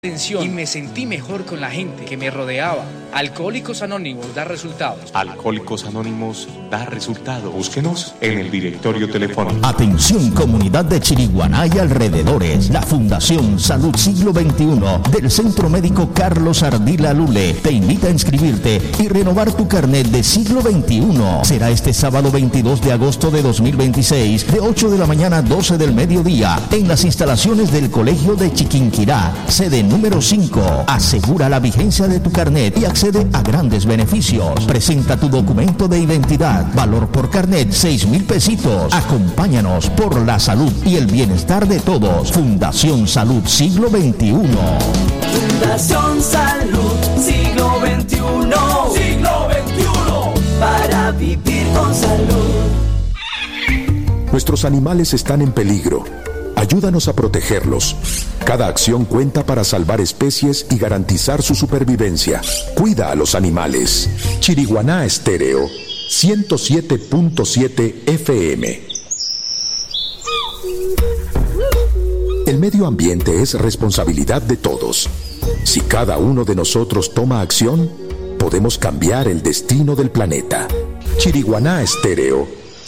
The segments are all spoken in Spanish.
atención y me sentí mejor con la gente que me rodeaba. Alcohólicos Anónimos da resultados. Alcohólicos Anónimos da resultados. Búsquenos en el directorio telefónico. Atención, comunidad de Chiriguaná y alrededores. La Fundación Salud Siglo XXI del Centro Médico Carlos Ardila Lule te invita a inscribirte y renovar tu carnet de Siglo XXI. Será este sábado 22 de agosto de 2026 de 8 de la mañana a 12 del mediodía en las instalaciones del Colegio de Chiquinquirá, sede número 5. Asegura la vigencia de tu carnet y accede a grandes beneficios. Presenta tu documento de identidad. Valor por carnet 6,000 pesitos. Acompáñanos por la salud y el bienestar de todos. Fundación Salud Siglo XXI. Fundación Salud Siglo XXI. Siglo XXI. Para vivir con salud. Nuestros animales están en peligro. Ayúdanos a protegerlos. Cada acción cuenta para salvar especies y garantizar su supervivencia. Cuida a los animales. Chiriguaná Estéreo 107.7 FM. El medio ambiente es responsabilidad de todos. Si cada uno de nosotros toma acción, podemos cambiar el destino del planeta. Chiriguaná Estéreo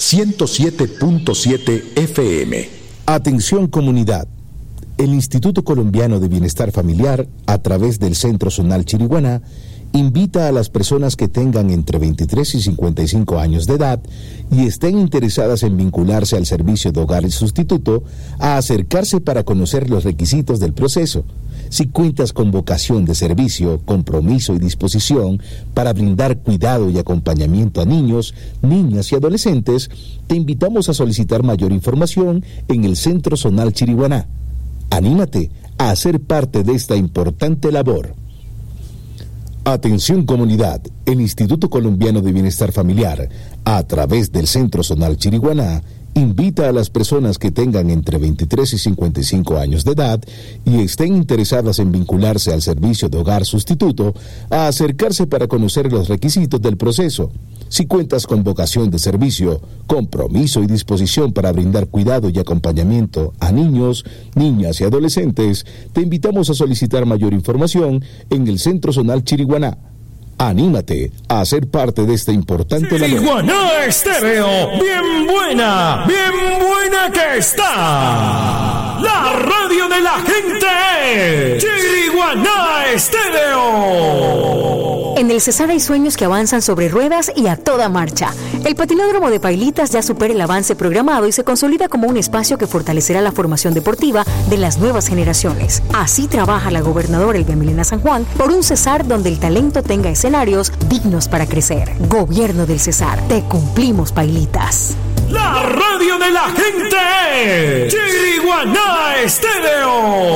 107.7 FM. Atención comunidad. El Instituto Colombiano de Bienestar Familiar, a través del Centro Zonal Chiriguaná, invita a las personas que tengan entre 23 y 55 años de edad y estén interesadas en vincularse al servicio de hogar y sustituto a acercarse para conocer los requisitos del proceso. Si cuentas con vocación de servicio, compromiso y disposición para brindar cuidado y acompañamiento a niños, niñas y adolescentes, te invitamos a solicitar mayor información en el Centro Zonal Chiriguaná. Anímate a ser parte de esta importante labor. Atención comunidad, el Instituto Colombiano de Bienestar Familiar, a través del Centro Zonal Chiriguaná, invita a las personas que tengan entre 23 y 55 años de edad y estén interesadas en vincularse al servicio de hogar sustituto a acercarse para conocer los requisitos del proceso. Si cuentas con vocación de servicio, compromiso y disposición para brindar cuidado y acompañamiento a niños, niñas y adolescentes, te invitamos a solicitar mayor información en el Centro Zonal Chiriguaná. Anímate a ser parte de esta importante labor. Chiriguaná Estéreo, bien buena que está. La radio de la gente. Chiriguaná Estéreo. En el Cesar hay sueños que avanzan sobre ruedas y a toda marcha. El patinódromo de Pailitas ya supera el avance programado y se consolida como un espacio que fortalecerá la formación deportiva de las nuevas generaciones. Así trabaja la gobernadora Elvia Milena San Juan por un Cesar donde el talento tenga escenarios dignos para crecer. Gobierno del Cesar, te cumplimos, Pailitas. La radio de la gente. Chiriguaná Estéreo.